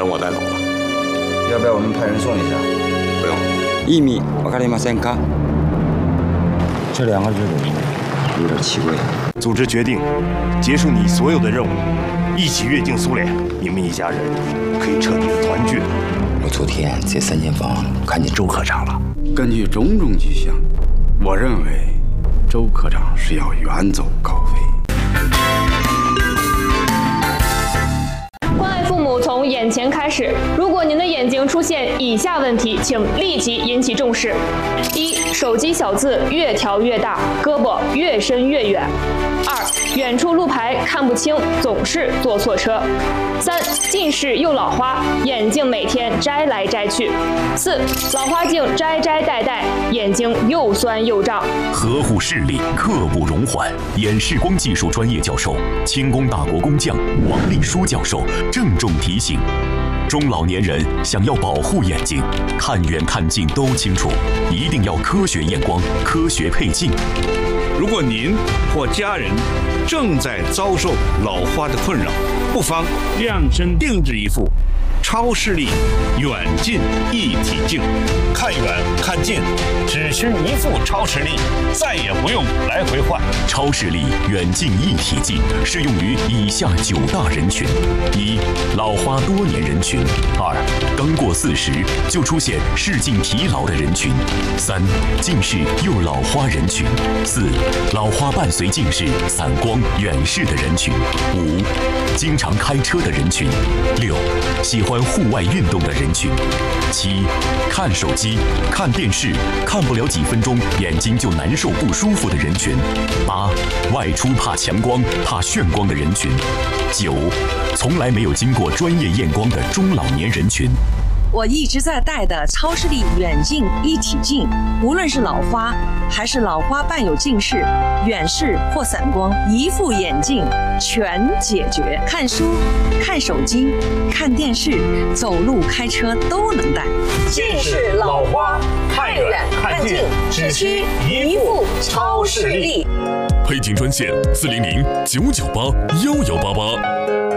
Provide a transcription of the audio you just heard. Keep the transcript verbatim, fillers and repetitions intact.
人我带走了。 要不要我们派人送一下？ 不用。 意味わかりませんか？这两个字有点奇怪。 组织决定结束你所有的任务，一起越境苏联。你们一家人可以彻底的团聚。 我昨天在三间房看见周科长了。 根据种种迹象，我认为周科长是要远走高飞。 关爱父母从眼前开始。如果您的眼睛出现以下问题，请立即引起重视：一、手机小字越调越大，胳膊越伸越远；二、远处路牌看不清，总是坐错车；三、近视又老花，眼镜每天摘来摘去；四、老花镜摘摘戴戴，眼睛又酸又胀。 呵护视力，刻不容缓。眼视光技术专业教授、清宫大国工匠王立书教授郑重提醒：中老年人想要保护眼睛，看远看近都清楚，一定要科学验光、科学配镜。 如果您或家人正在遭受老花的困扰，不妨量身定制一副超视力远近一体镜，看远看近只需一副超视力，再也不用来回换。 超视力远近一体镜适用于以下九大人群：一、老花多年人群；二、刚过四十就出现视镜疲劳的人群；三、近视又老花人群；四、老花伴随近视、散光、远视的人群；五、经常开车的人群；六、喜欢户外运动的人群；七、看手机、看电视看不了几分钟眼睛就难受不舒服的人群；八、外出怕强光、怕眩光的人群；九、从来没有经过专业验光的中老年人群。 我一直在戴的超视力远近一体镜，无论是老花还是老花伴有近视、远视或散光，一副眼镜全解决。看书、看手机、看电视、走路、开车都能戴。 近视、老花，看远看近只需一副超视力。 配镜专线：四零零九九八幺幺八八。